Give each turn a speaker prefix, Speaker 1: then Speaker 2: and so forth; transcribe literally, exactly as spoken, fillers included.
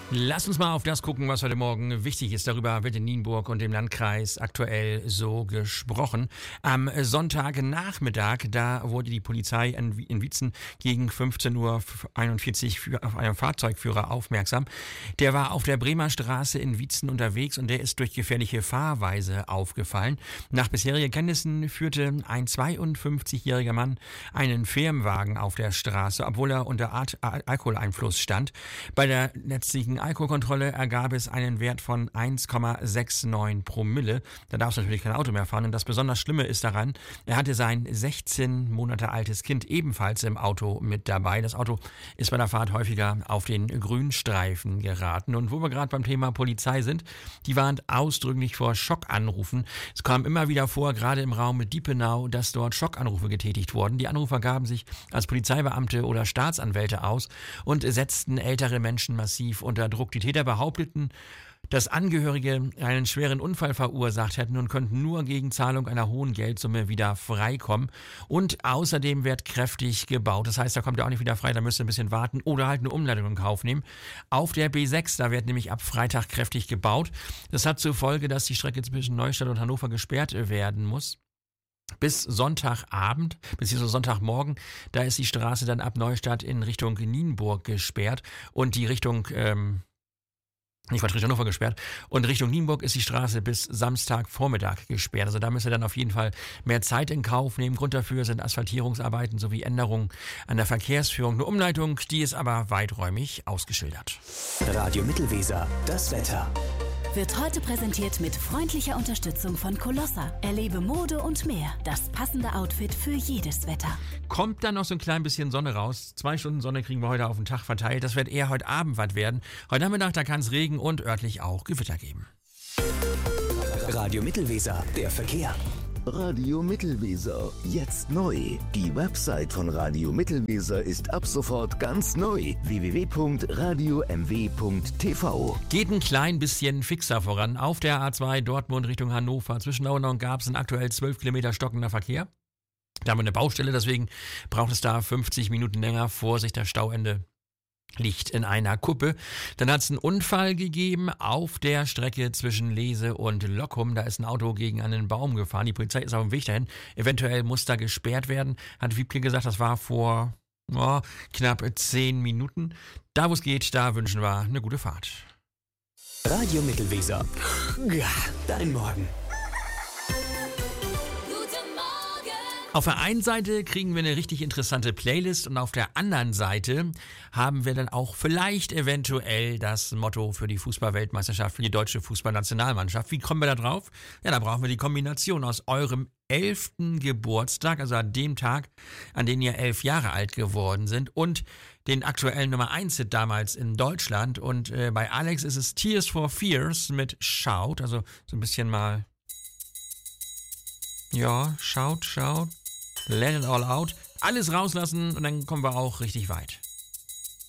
Speaker 1: Lass uns mal auf das gucken, was heute Morgen wichtig ist. Darüber wird in Nienburg und dem Landkreis aktuell so gesprochen. Am Sonntagnachmittag, da wurde die Polizei in Wietzen gegen fünfzehn Uhr einundvierzig auf einen Fahrzeugführer aufmerksam. Der war auf der Bremer Straße in Wietzen unterwegs und der ist durch gefährliche Fahrweise aufgefallen. Nach bisherigen Kenntnissen führte ein zweiundfünfzigjähriger Mann einen Firmenwagen auf der Straße, obwohl er unter Art Alkoholeinfluss stand. Bei der letztlichen Alkoholkontrolle ergab es einen Wert von eins Komma neunundsechzig Promille. Da darfst du natürlich kein Auto mehr fahren. Und das besonders Schlimme ist daran, er hatte sein sechzehn Monate altes Kind ebenfalls im Auto mit dabei. Das Auto ist bei der Fahrt häufiger auf den Grünstreifen geraten. Und wo wir gerade beim Thema Polizei sind, die warnt ausdrücklich vor Schockanrufen. Es kam immer wieder vor, gerade im Raum Diepenau, dass dort Schockanrufe getätigt wurden. Die Anrufer gaben sich als Polizeibeamte oder Staatsanwälte aus und setzten ältere Menschen massiv unter Druck. Die Täter behaupteten, dass Angehörige einen schweren Unfall verursacht hätten und könnten nur gegen Zahlung einer hohen Geldsumme wieder freikommen. Und außerdem wird kräftig gebaut. Das heißt, da kommt er auch nicht wieder frei, da müsst ihr ein bisschen warten oder halt eine Umleitung in Kauf nehmen. Auf der B sechs, da wird nämlich ab Freitag kräftig gebaut. Das hat zur Folge, dass die Strecke zwischen Neustadt und Hannover gesperrt werden muss. Bis Sonntagabend, bis so Sonntagmorgen, da ist die Straße dann ab Neustadt in Richtung Nienburg gesperrt und die Richtung, ähm, nicht Richtung Hannover gesperrt und Richtung Nienburg ist die Straße bis Samstagvormittag gesperrt. Also da müsst ihr dann auf jeden Fall mehr Zeit in Kauf nehmen. Grund dafür sind Asphaltierungsarbeiten sowie Änderungen an der Verkehrsführung. Eine Umleitung, die ist aber weiträumig ausgeschildert.
Speaker 2: Radio Mittelweser, das Wetter.
Speaker 3: Wird heute präsentiert mit freundlicher Unterstützung von Colossa. Erlebe Mode und mehr. Das passende Outfit für jedes Wetter.
Speaker 1: Kommt dann noch so ein klein bisschen Sonne raus. Zwei Stunden Sonne kriegen wir heute auf den Tag verteilt. Das wird eher heute Abend was werden. Heute Nachmittag, da kann es Regen und örtlich auch Gewitter geben.
Speaker 2: Radio Mittelweser, der Verkehr.
Speaker 4: Radio Mittelweser, jetzt neu. Die Website von Radio Mittelweser ist ab sofort ganz neu. w w w punkt radio m w punkt t v.
Speaker 1: Geht ein klein bisschen fixer voran. Auf der A zwei Dortmund Richtung Hannover. Zwischen Launau und Garbsen aktuell zwölf Kilometer stockender Verkehr. Da haben wir eine Baustelle, deswegen braucht es da fünfzig Minuten länger. Vorsicht, das Stauende liegt in einer Kuppe. Dann hat es einen Unfall gegeben auf der Strecke zwischen Lese und Loccum. Da ist ein Auto gegen einen Baum gefahren. Die Polizei ist auf dem Weg dahin. Eventuell muss da gesperrt werden. Hat Wiebke gesagt, das war vor oh, knapp zehn Minuten. Da wo es geht, da wünschen wir eine gute Fahrt.
Speaker 2: Radio Mittelweser. Ja, dein Morgen.
Speaker 1: Auf der einen Seite kriegen wir eine richtig interessante Playlist und auf der anderen Seite haben wir dann auch vielleicht eventuell das Motto für die Fußball-Weltmeisterschaft, für die deutsche Fußballnationalmannschaft. Wie kommen wir da drauf? Ja, da brauchen wir die Kombination aus eurem elften Geburtstag, also an dem Tag, an dem ihr elf Jahre alt geworden sind und den aktuellen Nummer eins Hit damals in Deutschland. Und äh, bei Alex ist es Tears for Fears mit Shout, also so ein bisschen mal, ja, Shout, Shout. Let it all out. Alles rauslassen und dann kommen wir auch richtig weit.